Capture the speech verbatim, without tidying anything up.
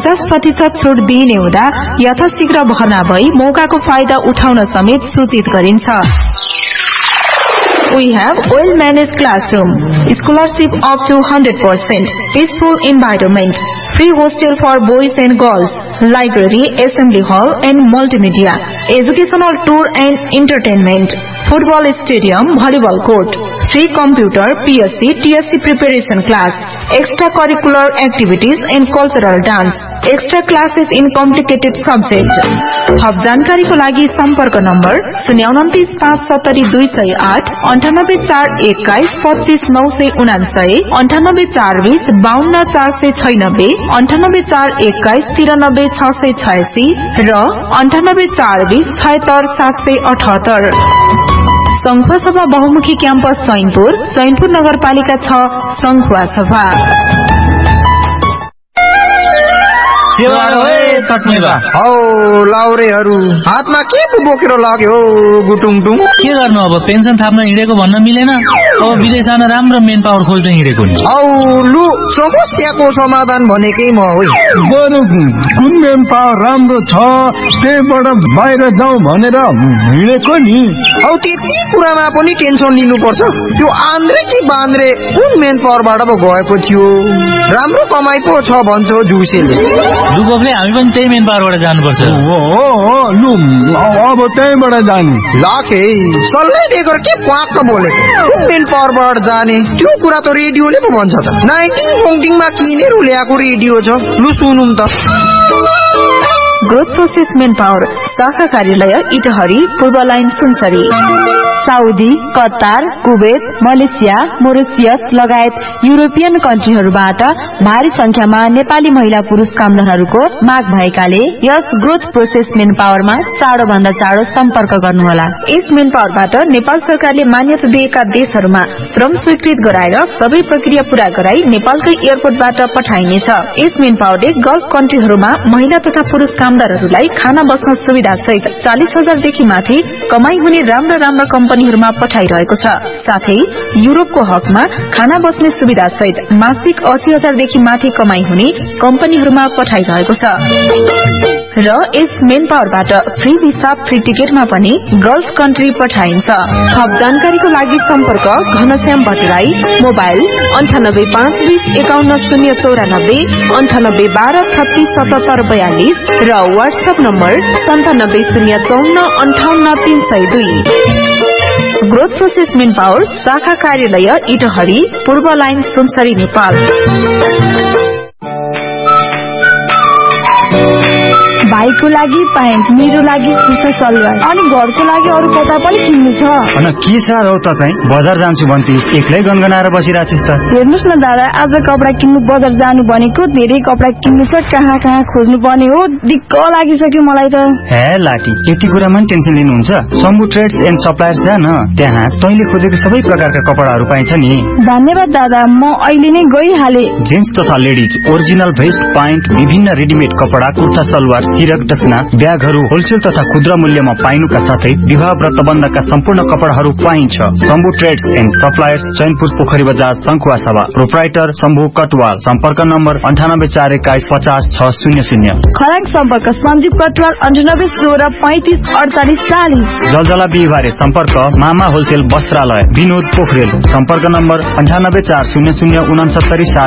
पचास प्रतिशत छुट दिइने हुँदा यथाशीघ्र भर्ना भई मौकाको फाइदा उठाउन समेत सूचित गरिन्छ। We have well-managed classroom, scholarship up to one hundred percent, peaceful environment, free hostel for boys and girls, library, assembly hall and multimedia, educational tour and entertainment, football stadium, volleyball court, free computer, P S C, T S C preparation class, extracurricular activities and cultural dance, extra classes in complicated subjects. थप जानकारीको लागि सम्पर्क number शून्य उन्तिस पाँच सत्तरी दुई सय आठ अन्ठानब्बे चार एक्काइस पच्चीस नौ सय उनासय अन्ठानब्बे चार बीस बाहन्न चार सय छयानब्बे अन्ठानब्बे चार एक्काइस तिरानब्बे छ सय छयासी र अन्ठानब्बे चार बीस छयत्तर सात सय अठहत्तर। संखुवा सभा बहुमुखी क्याम्पस चैनपुर, चैनपुर नगरपालिका छ, संखुवा सभा। हौ लाउरेहरू हातमा के पो बोकेर लाग्यो गुटुङटुङ? के गर्नु अब, पेन्सन थाप्न हिँडेको भन्न मिलेन। अब विदेश जान राम्रो मेन पावर खोल्न हिँडेको नि। औ लु समस्याको समाधान भनेकै म हो। बरु कुन मेन पावर राम्रो छ त्यहीबाट बाहिर जाउँ भनेर हिँडेको नि। औ त्यति कुरामा पनि टेन्सन लिनुपर्छ? त्यो आन्द्रे कि बान्द्रे कुन मेन पावरबाट पो गएको थियो? राम्रो कमाइ पो छ भन्छ जुसेले। लुगोफले हामी पनि त्यही मेन पावरबाट जानुपर्छ। हो हो लु अब त्यहीबाट जानु। लाखे सल्लाह दिएको के पाक्क बोलेको? कुन मेन पावरबाट जाने? त्यो कुरा त रेडियोले पो भन्छ त। नाइन्टिन फोङ्टिङमा किनेर ल्याएको रेडियो छ, लु सुनौँ त। ग्रोथ प्रोसेस मेन पावर शाखा कार्यालय इटहरी, पूर्व line Sunsari. Saudi, Qatar, Kuwait, Malaysia, Mauritius लगायत युरोपियन कन्ट्रीहरूबाट भारी संख्यामा नेपाली महिला पुरुष कामदारहरूको माग भएकाले यस ग्रोथ प्रोसेस मेन पावरमा चाँडो भन्दा चाँडो सम्पर्क गर्नुहोला। यस मेन पावरबाट नेपाल सरकारले मान्यता दिएका देशहरूमा श्रम स्वीकृत गराएर सबै प्रक्रिया पूरा गराई नेपालकै एयरपोर्टबाट पठाइनेछ। यस मेन पावरले गल्फ कन्ट्रीहरूमा महिला तथा पुरुष कामदारहरूलाई खाना बस्न सुविधा सहित चालिस हजारदेखि माथि कमाई हुने राम्रा राम्रा कम्पनीहरूमा पठाइरहेको छ। साथै युरोपको हकमा खाना बस्ने सुविधा सहित मासिक अस्सी हजारदेखि माथि कमाई हुने कम्पनीहरूमा पठाइरहेको छ। र यस मेन पावरबाट फ्री भिसा फ्री टिकटमा पनि गल्फ कन्ट्री पठाइन्छ। थप जानकारीको लागि सम्पर्क घनश्याम भट्टराई, मोबाइल अन्ठानब्बे पाँच बीस एकाउन्न शून्य चौरानब्बे अन्ठानब्बे बाह्र छत्तीस सतहत्तर बयालिस र वाट्सएप नम्बर सन्तानब्बे शून्य चौन्न अन्ठाउन्न तीन सय दुई। ग्रोथ प्रोसेस मेन पावर शाखा कार्यालय इटहरी, पूर्व लाइन सुनसरी, नेपाल। भाइको लागि प्यान्ट, मेरो लागि कुर्ता सलवार अनि घरको लागि अरू कपडा पनि किन्नु छ। अनि के साह्रो त चाहिँ बजार जान्छु भन्थे एक्लै गनगनाएर बसिरहेछिस त। हेर्नुस् न दादा, आज कपडा किन्नु बजार जानु भनेको धेरै कपडा किन्नु छ, कहाँ कहाँ खोज्नु पर्ने हो, दिक्क लागिसक्यो मलाई त। हे लाटी, यति कुरामा पनि टेन्सन लिनुहुन्छ? शम्भु ट्रेड्स एन्ड सप्लायर्स जा न, त्यहाँ तैँले खोजेको सबै प्रकारका कपडाहरू पाइन्छ नि। धन्यवाद दादा, म अहिले नै गइहाले। जेन्ट्स तथा लेडिज ओरिजिनल भेस्ट, प्यान्ट, विभिन्न रेडिमेड कपडा, कुर्ता सलवार, सिरक डस्ना, ब्यागहरू होलसेल तथा खुद्रा मूल्यमा पाइनुका साथै विवाह व्रतबन्धका सम्पूर्ण कपडाहरू पाइन्छ। Shambhu trades and suppliers, Chainpur पोखरी बजार, संखुवा सभा। प्रोप्राइटर शम्भु कटवाल। सम्पर्क नम्बर अन्ठानब्बे चार एक्काइस पचास छ शून्य शून्य। खराङ सम्पर्क सञ्जीव कटवाल अन्ठानब्बे सोह्र पैंतिस अडचालिस चालिस। जलजला बिहिबारे सम्पर्क मामा होलसेल वस्त्रालय, विनोद पोखरेल। सम्पर्क नम्बर अन्ठानब्बे चार शून्य शून्य उनसत्तरी सात